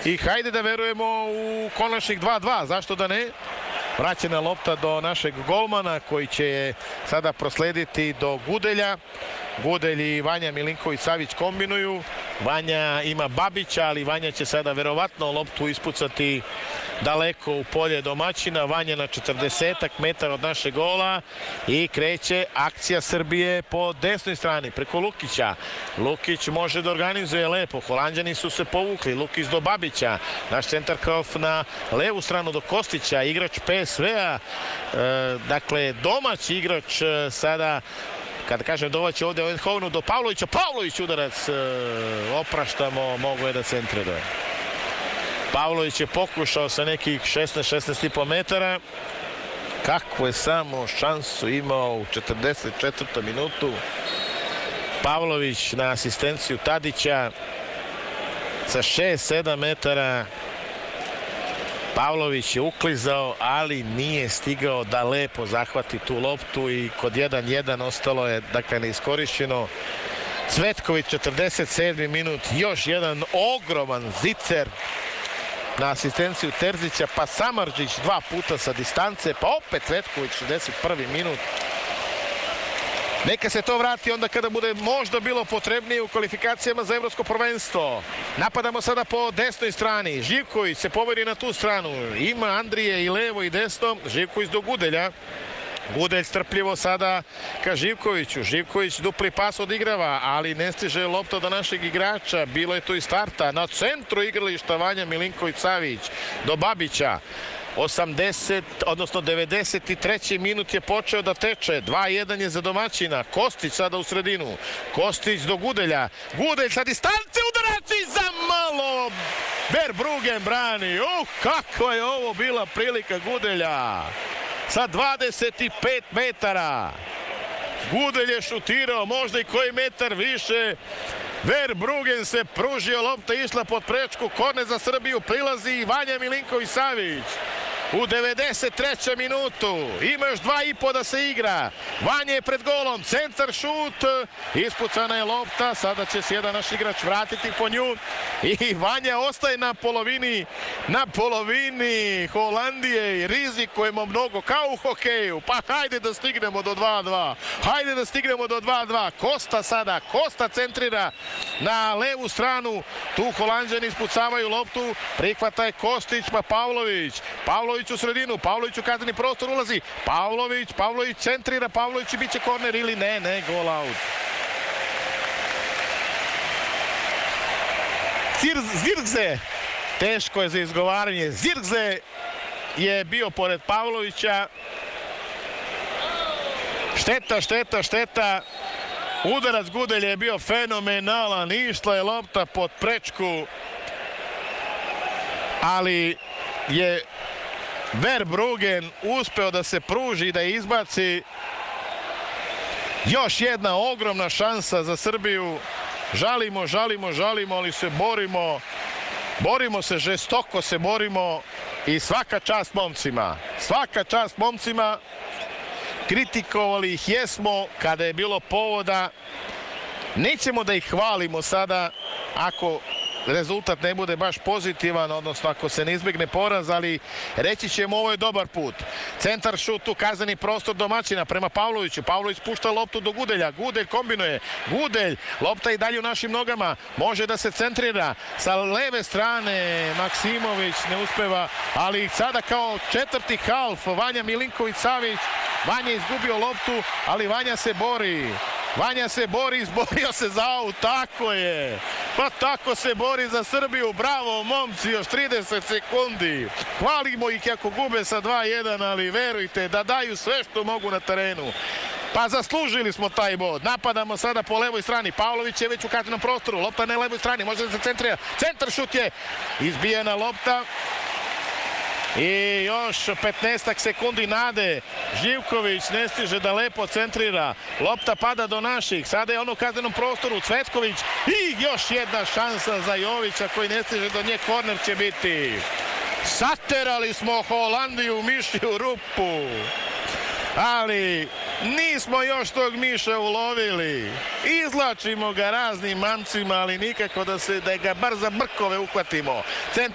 i hajde da verujemo u konačnih 2-2, zašto da ne? Vraćena lopta do našeg golmana koji će sada proslediti do Gudelja. Gudelj i Vanja Milinković-Savić kombinuju. Vanja ima Babića, ali Vanja će sada verovatno loptu ispucati daleko u polje domaćina. Vanja na 40 metara od našeg gola i kreće akcija Srbije po desnoj strani preko Lukića. Lukić može da organizuje lepo. Holanđani su se povukli. Lukić do Babića. Naš centarhalf na levu stranu do Kostića. Igrač PSV-a. Dakle, domaći igrač sada. Kada kažem domaći ovdje u Eindhovenu do Pavlovića. Pavlović udarac. Opraštamo. Mogu je da centrira. Pavlović je pokušao sa nekih 16,5 metara. Kako je samo šansu imao u 44. minutu. Pavlović na asistenciju Tadića sa 6-7 metara. Pavlović je uklizao, ali nije stigao da lepo zahvati tu loptu i kod 1-1 ostalo je, dakle, neiskorišćeno. Cvetković, 47. minut, još jedan ogroman zicer na asistenciju Terzića, pa Samardžić 2 puta sa distance, pa opet Cvetković, 61. minut. Neka se to vrati onda kada bude možda bilo potrebnije u kvalifikacijama za evropsko prvenstvo. Napadamo sada po desnoj strani. Živković se poveri na tu stranu. Ima Andrije i levo i desno. Živković do Gudelja. Gudelj strpljivo sada ka Živkoviću. Živković dupli pas odigrava, ali ne stiže lopta do našeg igrača. Bilo je tu i starta. Na centru igrališta Vanja Milinković-Savić do Babića. 93. minut je počeo da teče. 2-1 je za domaćina. Kostić sada u sredinu. Kostić do Gudelja. Gudelj sa distance, udarac i za malo. Verbruggen brani. Kako je ovo bila prilika Gudelja. Sa 25 metara. Gudelj je šutirao, možda i koji metar više. Verbruggen se pružio, lopta išla pod prečku, korner za Srbiju, prilazi i Vanja Milinković-Savić. U 93. minutu, ima još 2,5 da se igra. Vanja je pred golom, centar šut, ispucana je lopta, sada će se jedan naš igrač vratiti po nju i Vanja ostaje na polovini Holandije i rizikujemo mnogo, kao u hokeju, pa hajde da stignemo do 2-2, hajde da stignemo do 2-2, Kosta sada, Kosta centrira na levu stranu, tu Holanđani ispucavaju loptu, prihvata je Kostić, pa Pavlović u sredinu, Pavlović u kazneni prostor ulazi, Pavlović centrira, Pavlović i bit će korner ili ne, gol out. Zirkze, teško je za izgovaranje, Zirkze je bio pored Pavlovića, šteta, udarac Gudelja je bio fenomenalan, išla je lopta pod prečku, ali je Verbruggen uspeo da se pruži, da je izbaci. Još jedna ogromna šansa za Srbiju. Žalimo, ali se borimo se, žestoko se borimo i svaka čast momcima. Kritikovali ih jesmo kada je bilo povoda. Nećemo da ih hvalimo sada ako rezultat ne bude baš pozitivan, odnosno ako se ne izbjegne poraz, ali reći ćemo ovo je dobar put. Centar šut u kazneni prostor domaćina prema Pavloviću. Pavlović pušta loptu do Gudelja. Gudelj kombinuje. Gudelj, lopta i dalje u našim nogama. Može da se centrira. Sa leve strane Maksimović ne uspeva, ali sada kao četvrti half Vanja Milinković-Savić. Vanja je izgubio loptu, ali Vanja se bori. Izborio se za aut, tako je. Pa tako se bori za Srbiju, bravo momci, još 30 sekundi. Hvalimo ih ako gube sa 2-1, ali verujte da daju sve što mogu na terenu. Pa zaslužili smo taj bod. Napadamo sada po levoj strani. Pavlović je već u kaznenom prostoru, lopta na levoj strani, može da se centrira. Centar šut je izbijena lopta. I još 15 sekundi nade. Živković ne stiže da lepo centrira. Lopta pada do naših. Sada je ono u kaznenom prostoru. Cvetković i još jedna šansa za Jovića koji ne stiže do nje. Korner će biti. Saterali smo Holandiju u mišju rupu. Ali nismo još tog miša ulovili. Izlačimo ga raznim mamcima, ali nikako da ga bar za brkove uhvatimo.